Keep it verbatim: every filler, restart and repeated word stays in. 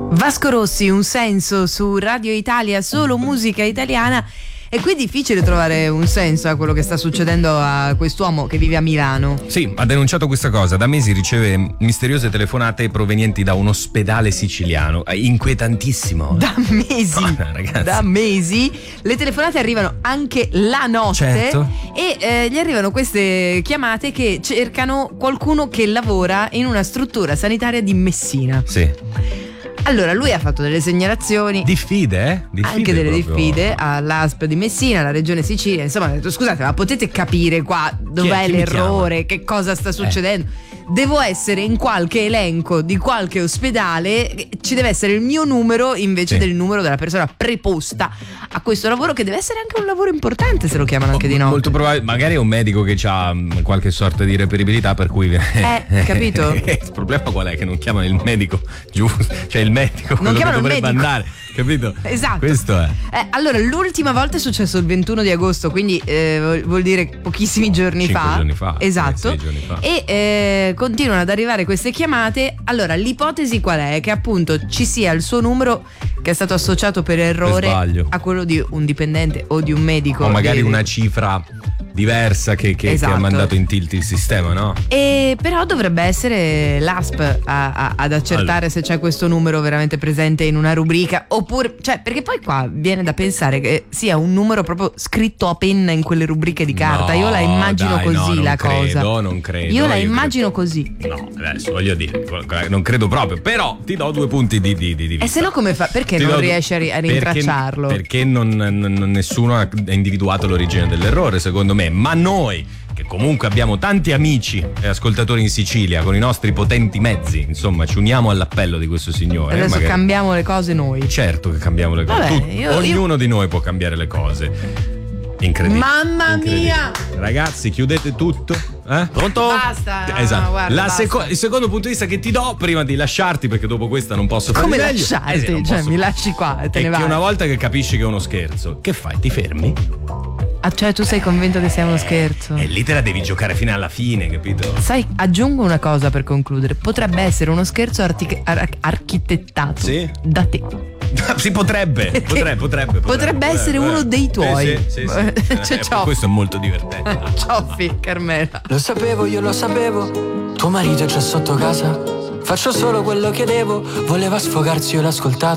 Vasco Rossi, Un senso su Radio Italia, solo musica italiana. E qui è difficile trovare un senso a quello che sta succedendo a quest'uomo che vive a Milano. Sì, ha denunciato questa cosa. Da mesi riceve misteriose telefonate provenienti da un ospedale siciliano. Inquietantissimo. Da mesi. No, ragazzi. Da mesi. Le telefonate arrivano anche la notte. Certo. E eh, gli arrivano queste chiamate che cercano qualcuno che lavora in una struttura sanitaria di Messina. Sì. Allora, lui ha fatto delle segnalazioni. Diffide, eh? Diffide anche delle proprio. diffide all'A S P di Messina, alla regione Sicilia. Insomma, ha detto: scusate, ma potete capire qua dov'è Chi è? Chi mi l'errore? Che cosa sta succedendo? Eh. Devo essere in qualche elenco di qualche ospedale, ci deve essere il mio numero invece sì. del numero della persona preposta a questo lavoro, che deve essere anche un lavoro importante se lo chiamano anche di notte. Molto probabile, magari è un medico che ha qualche sorta di reperibilità, per cui Eh, capito? Il problema qual è? Che non chiamano il medico giusto, cioè il medico Non quello che chiamano il dovrebbe medico. andare, capito? Esatto. Questo è. Eh, allora, l'ultima volta è successo il ventuno di agosto, quindi eh, vuol dire pochissimi giorni Cinque fa. giorni fa. Esatto. Sei giorni fa. E eh, continuano ad arrivare queste chiamate. Allora, l'ipotesi qual è? Che appunto ci sia il suo numero che è stato associato per errore Per sbaglio. a quello di un dipendente o di un medico. O magari di- una cifra diversa che, che, Esatto. che ha mandato in tilt il sistema, no? E però dovrebbe essere l'A S P a, a, ad accertare Allora. se c'è questo numero veramente presente in una rubrica, oppure, cioè, perché poi qua viene da pensare che sia un numero proprio scritto a penna in quelle rubriche di carta. No, Io la immagino dai, così, no, non la credo, cosa. non credo. Io la Io immagino credo. così. No, adesso voglio dire, non credo proprio, però ti do due punti di, di, di vista. E se no come fa? Perché Ti non do- riesci a, ri- a rintracciarlo? Perché, perché non, non- nessuno ha individuato l'origine dell'errore, secondo me. Ma noi, che comunque abbiamo tanti amici e ascoltatori in Sicilia, con i nostri potenti mezzi, insomma, ci uniamo all'appello di questo signore. Adesso magari- cambiamo le cose noi. Certo che cambiamo le cose. Vabbè, Tu- io- ognuno di noi può cambiare le cose. Incredibile. Mamma Incredibile. mia! Ragazzi, chiudete tutto. Eh? Pronto? Basta, no, Esatto. no, guarda, La basta. seco- il secondo punto di vista che ti do prima di lasciarti, perché dopo questa non posso fare Come meglio. lasciarti? Eh sì, non Cioè, posso- mi lasci qua e te è ne che vai. una volta che capisci che è uno scherzo, che fai? Ti fermi? Ah, cioè tu sei convinto che sia uno scherzo? E lì te la devi giocare fino alla fine, capito? Sai, aggiungo una cosa per concludere. Potrebbe essere uno scherzo artic- ar- architettato Sì? da te. Si potrebbe, potrebbe, potrebbe, potrebbe, Potrebbe essere uno dei tuoi. Eh, sì, sì, sì. C'è Eh, ciò. questo è molto divertente. Cioffi, Carmela. Lo sapevo, io lo sapevo. Tuo marito è già sotto casa. Faccio solo quello che devo. Voleva sfogarsi, io l'ho ascoltato.